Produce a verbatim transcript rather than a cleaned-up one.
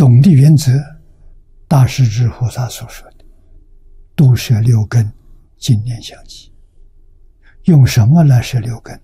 总的原则，大势至菩萨所说的度摄六根，经念相继。用什么来摄六根？